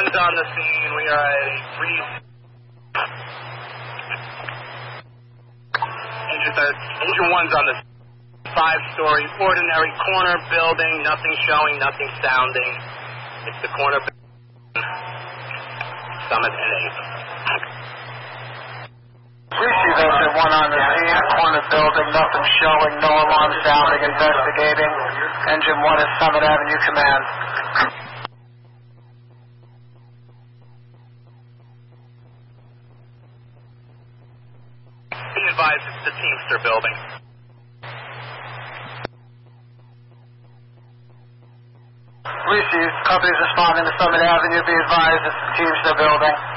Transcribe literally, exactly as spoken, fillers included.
one's on the scene. We are at a three. Engine, third, engine one's on the five-story ordinary corner building. Nothing showing, nothing sounding. It's the corner building. Summit and eight. Receive engine one on the scene, corner building, nothing showing, no alarm sounding, investigating. Engine one is Summit Avenue Command. Be advised, it's the Teamster building. Received. Company's responding to Summit Avenue. Be advised, it's the Teamster building.